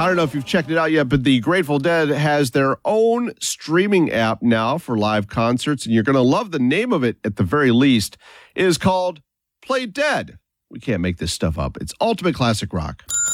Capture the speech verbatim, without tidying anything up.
I don't know if you've checked it out yet, but the Grateful Dead has their own streaming app now for live concerts, and you're going to love the name of it at the very least. It is called Play Dead. We can't make this stuff up. It's ultimate classic rock.